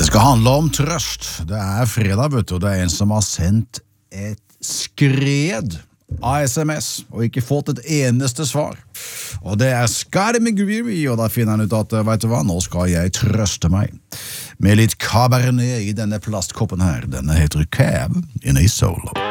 Det skal handle om trøst. Det fredag, vet du, og det en som har sendt et skred av SMS, og ikke fått et eneste svar. Og det Skadi Miguri, og da finner han ut at, vet du hva, nå skal jeg trøste meg. Med litt cabernet i denne plastkoppen her. Denne heter Cab in a Solo.